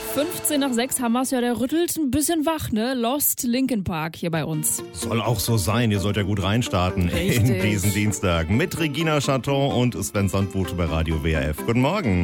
15 nach 6 haben wir es ja, der rüttelt ein bisschen wach, ne? Lost Linkin Park hier bei uns. Soll auch so sein, ihr sollt ja gut reinstarten Richtig. in diesen Dienstag mit Regina Chaton und Sven Sandbuch bei Radio WRF. Guten Morgen.